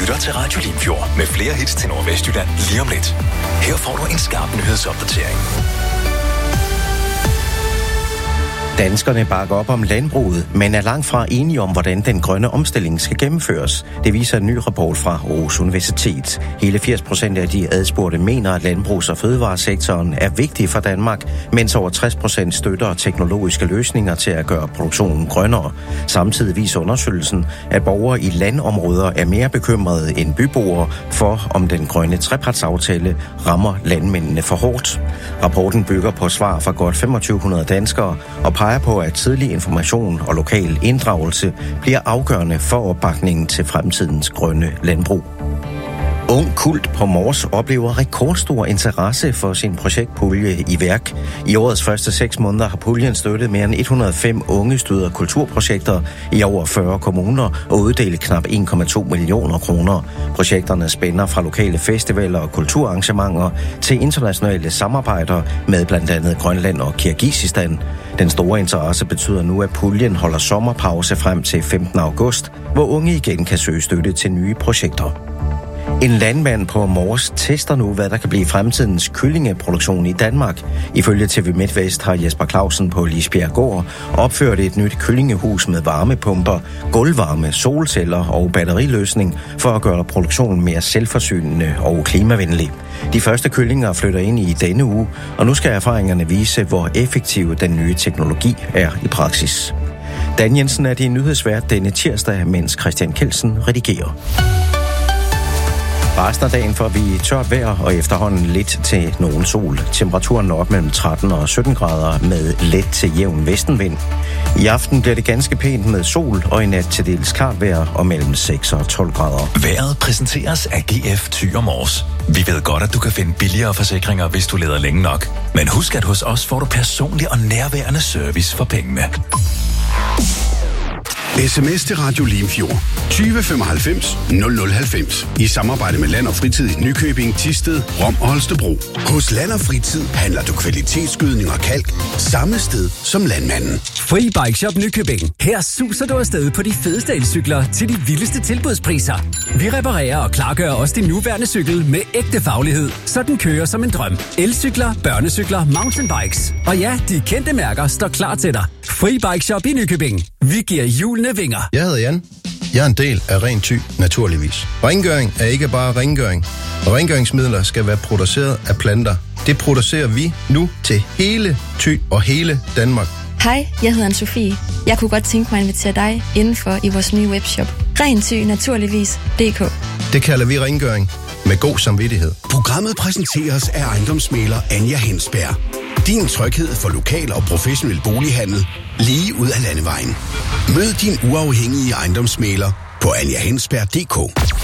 lytter til Radio Limfjord med flere hits til Nordvestjylland lige om lidt. Her får du en skarp nyhedsopdatering. Danskerne bakker op om landbruget, men er langt fra enige om, hvordan den grønne omstilling skal gennemføres. Det viser en ny rapport fra Aarhus Universitet. Hele 80% af de adspurgte mener, at landbrugs- og fødevaresektoren er vigtig for Danmark, mens over 60% støtter teknologiske løsninger til at gøre produktionen grønnere. Samtidig viser undersøgelsen, at borgere i landområder er mere bekymrede end byboere for, om den grønne trepartsaftale rammer landmændene for hårdt. Rapporten bygger på svar fra godt 2500 danskere og peger på, at tidlig information og lokal inddragelse bliver afgørende for opbakningen til fremtidens grønne landbrug. Ung Kult på Mors oplever rekordstor interesse for sin projektpulje i værk. I årets første 6 måneder har puljen støttet mere end 105 unge støder kulturprojekter i over 40 kommuner og uddelt knap 1,2 millioner kroner. Projekterne spænder fra lokale festivaler og kulturarrangementer til internationale samarbejder med blandt andet Grønland og Kirgisistan. Den store interesse betyder nu, at puljen holder sommerpause frem til 15. august, hvor unge igen kan søge støtte til nye projekter. En landmand på Mors tester nu, hvad der kan blive fremtidens kyllingeproduktion i Danmark. Ifølge TV MidtVest har Jesper Clausen på Lisbjerggård opført et nyt kyllingehus med varmepumper, gulvvarme, solceller og batteriløsning for at gøre produktionen mere selvforsynende og klimavenlig. De første kyllinger flytter ind i denne uge, og nu skal erfaringerne vise, hvor effektiv den nye teknologi er i praksis. Dan Jensen er din nyhedsvært denne tirsdag, mens Christian Kelsen redigerer. Resten af dagen får vi tørt vejr og efterhånden lidt til nogen sol. Temperaturen når op mellem 13 og 17 grader med let til jævn vestenvind. I aften bliver det ganske pænt med sol og i nat til dels klart vejr og mellem 6 og 12 grader. Vejret præsenteres af GF Thy & Mors. Vi ved godt, at du kan finde billigere forsikringer, hvis du leder længe nok. Men husk, at hos os får du personlig og nærværende service for pengene. SMS til Radio Limfjord 20 95 0090 i samarbejde med Land og Fritid i Nykøbing, Thisted, Rom og Holstebro. Hos Land og Fritid handler du kvalitetsgødning og kalk samme sted som landmanden. Fri Bike Shop Nykøbing. Her suser du afsted på de fedeste elcykler til de vildeste tilbudspriser. Vi reparerer og klargør også din nuværende cykel med ægte faglighed, så den kører som en drøm. Elcykler, børnecykler, mountainbikes. Og ja, de kendte mærker står klar til dig. Fri Bike Shop i Nykøbing. Vi giver hjulene vinger. Jeg hedder Jan. Jeg er en del af Ren Thy, naturligvis. Rengøring er ikke bare rengøring. Rengøringsmidler skal være produceret af planter. Det producerer vi nu til hele Thy og hele Danmark. Hej, jeg hedder Anne-Sophie. Jeg kunne godt tænke mig at invitere dig indenfor i vores nye webshop. RenThy-naturligvis.dk. Det kalder vi rengøring med god samvittighed. Programmet præsenteres af ejendomsmægler Anja Hensberg. Din tryghed for lokal og professionel bolighandel lige ud af landevejen. Mød din uafhængige ejendomsmægler på anjahensberg.dk.